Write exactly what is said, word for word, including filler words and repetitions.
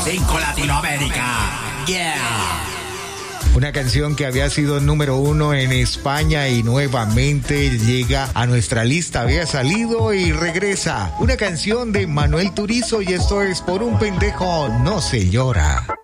cinco Latinoamérica. Yeah. Una canción que había sido número uno en España y nuevamente llega a nuestra lista. Había salido y regresa. Una canción de Manuel Turizo y esto es Por un pendejo no se llora.